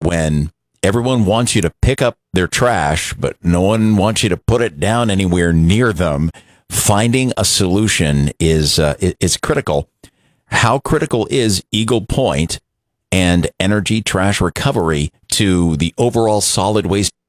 when everyone wants you to pick up their trash, but no one wants you to put it down anywhere near them, finding a solution is critical. How critical is Eagle Point and energy trash recovery to the overall solid waste